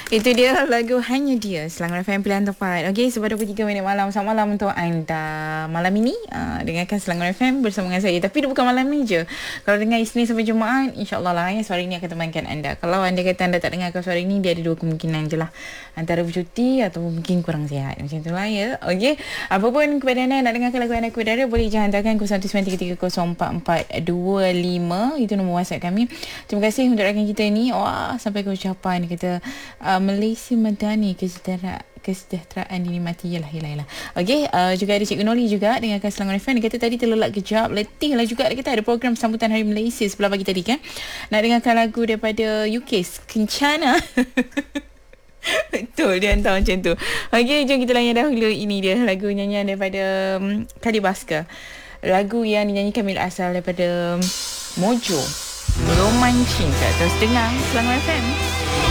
Itu dia lagu Hanya Dia Selangor FM pilihan tepat. Okey, sebab 23 minit malam. Selamat malam untuk anda. Malam ini dengarkan Selangor FM bersama dengan saya. Tapi dia bukan malam ni je. Kalau dengar Isnin sampai Jumaat, insyaAllah lah suara ini akan temankan anda. Kalau anda kata anda tak dengarkan suara ini, dia ada dua kemungkinan je lah. Antara bercuti atau mungkin kurang sihat. Macam tu lah ya. Okey, apapun kepada anda nak dengarkan lagu anda kepada boleh je hantarkan 0193304425. Itu nombor WhatsApp kami. Terima kasih untuk rakan kita ni. Wah, sampai ke ucapan kita Malaysia Madani kesejahteraan dinikmati. Yalah. Okey, juga ada Cikgu Noli juga dengarkan Selangor FM. Dia kata tadi terlelap kejap, letih lah juga. Dia kata ada program sambutan Hari Malaysia sebelah pagi tadi kan. Nak dengarkan lagu daripada UK Kencana. Betul, dia hantar macam tu. Okey, jom kita layan dahulu. Ini dia lagu nyanyian daripada Kadi Baska. Lagu yang dinyanyikan milik asal daripada Mojo, Roman Cinta. Terus dengar Selangor FM.